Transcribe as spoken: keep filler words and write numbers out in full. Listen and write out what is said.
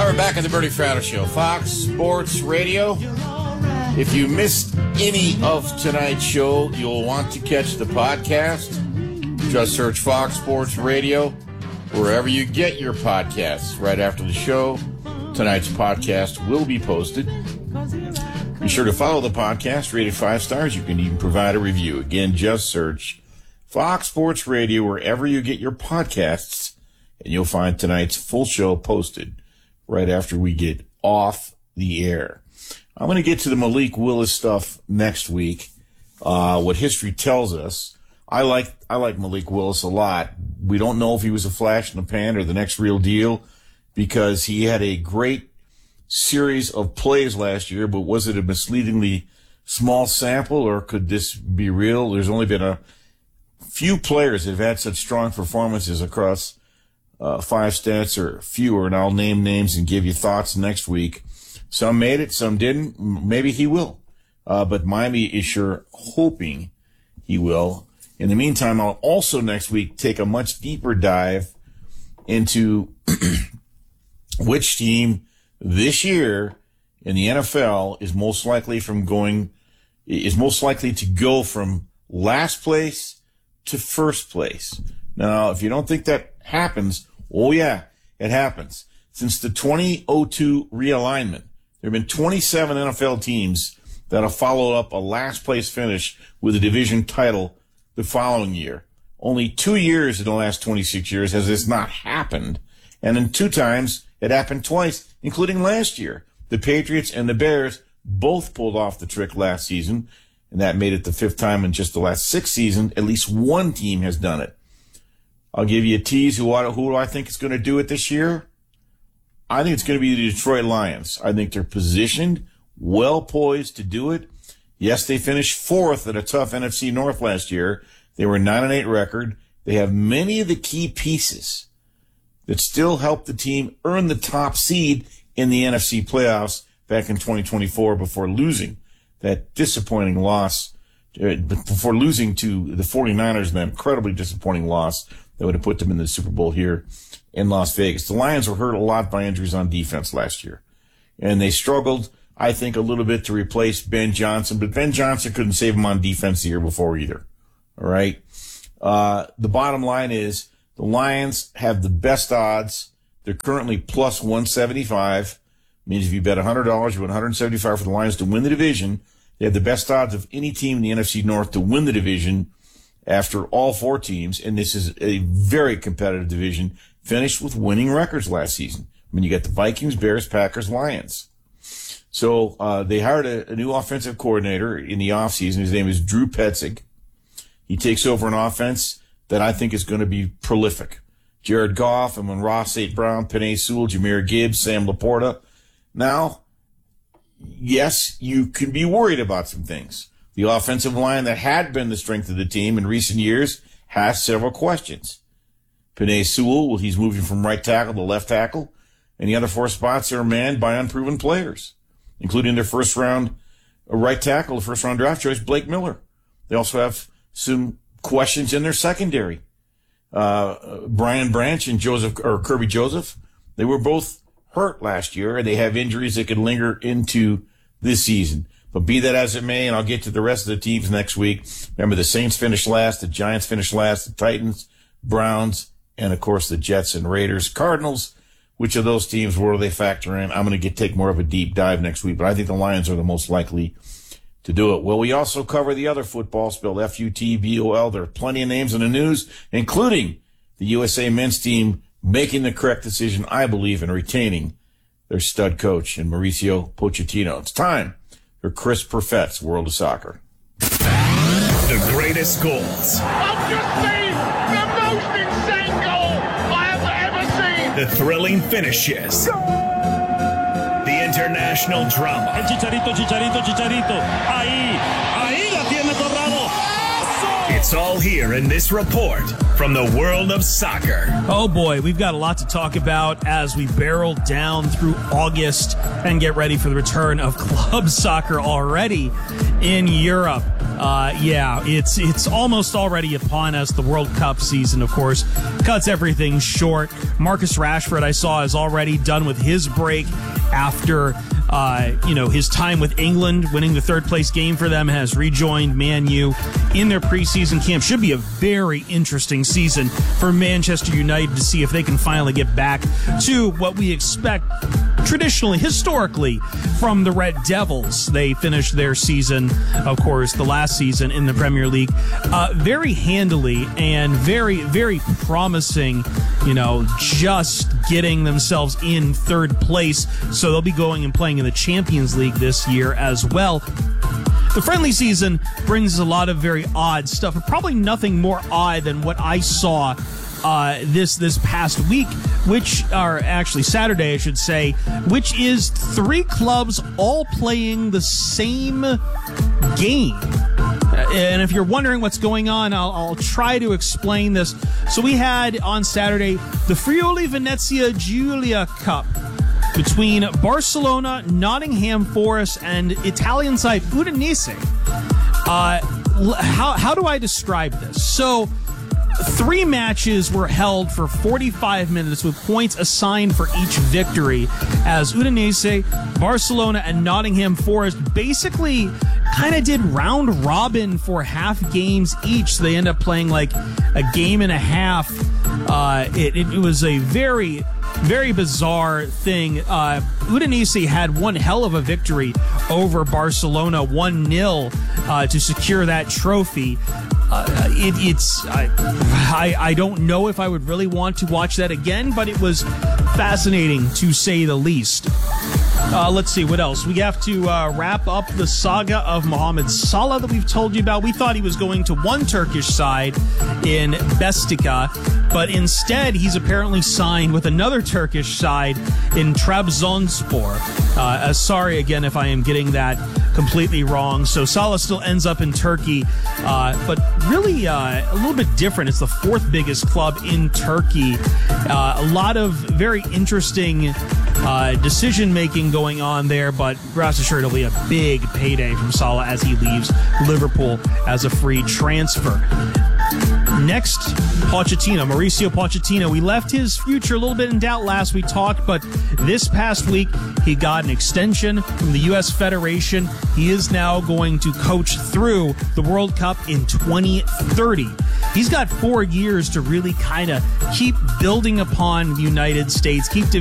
we're back at the Bernie Fratto Show, Fox Sports Radio. If you missed any of tonight's show, you'll want to catch the podcast. Just search Fox Sports Radio wherever you get your podcasts. Right after the show, tonight's podcast will be posted. Be sure to follow the podcast, rate it five stars. You can even provide a review. Again, just search Fox Sports Radio wherever you get your podcasts, and you'll find tonight's full show posted right after we get off the air. I'm going to get to the Malik Willis stuff next week, uh, what history tells us. I like I like Malik Willis a lot. We don't know if he was a flash in the pan or the next real deal because he had a great series of plays last year, but was it a misleadingly small sample, or could this be real? There's only been a few players that have had such strong performances across Uh, five stats or fewer, and I'll name names and give you thoughts next week. Some made it, some didn't. Maybe he will. Uh, but Miami is sure hoping he will. In the meantime, I'll also next week take a much deeper dive into which team this year in the N F L is most likely from going, is most likely to go from last place to first place. Now, if you don't think that happens, oh yeah, it happens. Since the twenty oh two realignment, there have been twenty-seven N F L teams that have followed up a last place finish with a division title the following year. Only two years in the last twenty-six years has this not happened. And in two times, it happened twice, including last year. The Patriots and the Bears both pulled off the trick last season, and that made it the fifth time in just the last six seasons. At least one team has done it. I'll give you a tease. Who, who do I think is going to do it this year? I think it's going to be the Detroit Lions. I think they're positioned, well poised to do it. Yes, they finished fourth at a tough N F C North last year. They were a nine and eight record. They have many of the key pieces that still help the team earn the top seed in the N F C playoffs back in twenty twenty-four before losing that disappointing loss, uh, before losing to the 49ers in that incredibly disappointing loss that would have put them in the Super Bowl here in Las Vegas. The Lions were hurt a lot by injuries on defense last year, and they struggled, I think, a little bit to replace Ben Johnson, but Ben Johnson couldn't save them on defense the year before either. All right. Uh, the bottom line is the Lions have the best odds. They're currently plus one seventy-five. Means if you bet one hundred dollars, you win one hundred seventy-five for the Lions to win the division. They have the best odds of any team in the N F C North to win the division after all four teams, and this is a very competitive division, finished with winning records last season. I mean, you got the Vikings, Bears, Packers, Lions. So uh they hired a, a new offensive coordinator in the offseason. His name is Drew Petzing. He takes over an offense that I think is going to be prolific. Jared Goff, and when Ross Saint Brown, Penei Sewell, Jahmyr Gibbs, Sam Laporta. Now, yes, you can be worried about some things. The offensive line that had been the strength of the team in recent years has several questions. Penei Sewell, well, he's moving from right tackle to left tackle, and the other four spots are manned by unproven players, including their first-round right tackle, the first-round draft choice, Blake Miller. They also have some questions in their secondary. Uh, Brian Branch and Joseph, or Kirby Joseph, they were both hurt last year, and they have injuries that could linger into this season. But be that as it may, and I'll get to the rest of the teams next week. Remember, the Saints finished last, the Giants finished last, the Titans, Browns, and, of course, the Jets and Raiders. Cardinals, which of those teams, where do they factor in? I'm going to get take more of a deep dive next week, but I think the Lions are the most likely to do it. Well, we also cover the other football, spelled F U T B O L. There are plenty of names in the news, including the U S A men's team making the correct decision, I believe, in retaining their stud coach in Mauricio Pochettino. It's time for Chris Perfett's World of Soccer. The greatest goals. I've just seen the most insane goal I have ever seen. The thrilling finishes. The international drama. El Chicharito, Chicharito, Chicharito. Ahí, ahí la tiene Torrado. It's all here in this report from the world of soccer. Oh boy, we've got a lot to talk about as we barrel down through August and get ready for the return of club soccer already in Europe. Uh, yeah, it's it's almost already upon us. The World Cup season, of course, cuts everything short. Marcus Rashford, I saw, is already done with his break after uh, you know his time with England, winning the third place game for them, has rejoined Man U in their preseason camp. Should be a very interesting season for Manchester United to see if they can finally get back to what we expect traditionally, historically, from the Red Devils. They finished their season, of course, the last season in the Premier League, uh, very handily and very, very promising, you know, just getting themselves in third place. So they'll be going and playing in the Champions League this year as well. The friendly season brings a lot of very odd stuff, but probably nothing more odd than what I saw uh, this this past week, which are actually Saturday, I should say, which is three clubs all playing the same game. And if you're wondering what's going on, I'll, I'll try to explain this. So we had on Saturday the Friuli Venezia Giulia Cup between Barcelona, Nottingham Forest, and Italian side Udinese. Uh, how, how do I describe this? So three matches were held for forty-five minutes with points assigned for each victory, as Udinese, Barcelona, and Nottingham Forest basically kind of did round robin for half games each. So they end up playing like a game and a half. Uh, it, it, it was a very, very bizarre thing. Uh, Udinese had one hell of a victory over Barcelona, one nil, uh, to secure that trophy. Uh, it, it's I, I I don't know if I would really want to watch that again, but it was fascinating to say the least. Uh, let's see, what else? We have to uh, wrap up the saga of Mohamed Salah that we've told you about. We thought he was going to one Turkish side in Bestika, but instead he's apparently signed with another Turkish side in Trabzonspor. Uh, uh, sorry again if I am getting that completely wrong. So Salah still ends up in Turkey, uh, but really uh, a little bit different. It's the fourth biggest club in Turkey. Uh, a lot of very interesting uh, decision-making going on there, but rest assured it'll be a big payday from Salah as he leaves Liverpool as a free transfer. Next, Pochettino, Mauricio Pochettino. We left his future a little bit in doubt last we talked, but this past week he got an extension from the U S Federation. He is now going to coach through the World Cup in twenty thirty. He's got four years to really kind of keep building upon the United States, keep